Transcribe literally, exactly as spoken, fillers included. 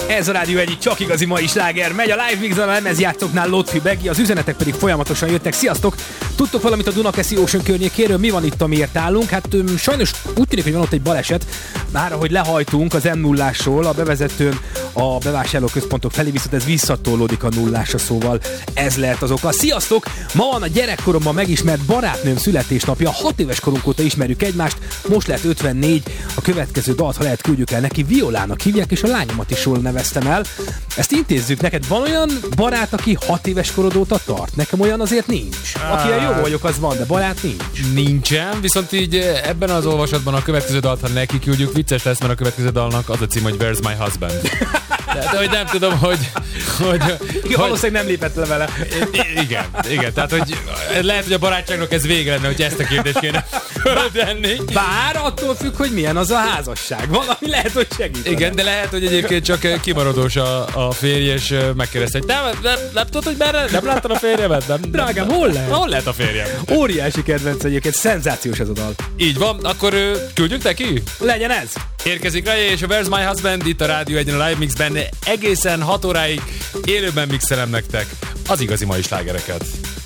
Ez a Rádió egyik csak igazi mai sláger. Megy a Live Mix, a lemezjátszóknál Lotfi Begi, az üzenetek pedig folyamatosan jöttek. Sziasztok! Tudtok valamit a Dunakeszi Ocean környékéről? Mi van itt, amiért állunk? Hát öm, sajnos úgy tűnik, hogy van ott egy baleset. Már ahogy lehajtunk az em nullásról, a bevezetőn a bevásárlóközpontok felé, viszont ez visszatolódik a nullásra, szóval ez lehet az oka. Sziasztok! Ma van a gyerekkoromban megismert barátnőm születésnapja. Hat éves korunk óta ismerjük egymást, most lehet ötvennégy. A következő dalt, ha lehet, küldjük el neki. Violának hívják, és a lányomat is jól neveztem el. Ezt intézzük. Neked van olyan barát, aki hat éves korod óta tart? Nekem olyan azért nincs. Aki jó vagyok, az van, de barát nincs. Nincsen, viszont így ebben az olvasatban a következő dalt, ha neki küldjük, vicces lesz, mert a következő dalnak az a cím, hogy Where's My Husband. Tehát, hogy nem tudom, hogy... hogy, hogy valószínűleg nem lépett le vele. Igen, igen, tehát, hogy lehet, hogy a barátságnak ez vége lenne, hogy ezt a kérdést kéne föltenni. Bár attól függ, hogy milyen az a házasság. Valami lehet, hogy segít. Igen, de lehet, hogy egyébként csak kimaradós a, a férj, és megkérdezte, hogy nem, nem, nem tudod, hogy merre? Nem láttad a férjemet? Nem, Drágám, nem, hol lehet? Hol lehet a férjem? Óriási kedvenc egyébként, szenzációs ez a dal. Így van, akkor küldjük neki? Legyen ez! Érkezik rá, és a Where's My Husband itt a Rádió egyen a Live Mixben egészen hat óráig élőben mixelem nektek az igazi mai slágereket.